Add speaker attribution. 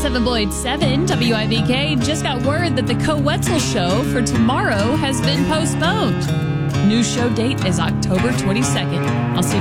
Speaker 1: 107.7 WIVK just got word that the Co-Wetzel show for tomorrow has been postponed. New show date is October 22nd. I'll see